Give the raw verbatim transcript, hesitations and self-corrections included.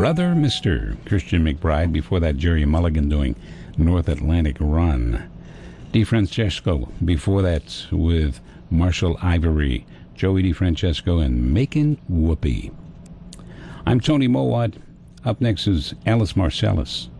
Brother Mister Christian McBride. Before that, Jerry Mulligan doing North Atlantic Run. DeFrancesco. Before that, with Marshall Ivory, Joey DeFrancesco, and Makin' Whoopee. I'm Tony Mowat. Up next is Alice Marcellus.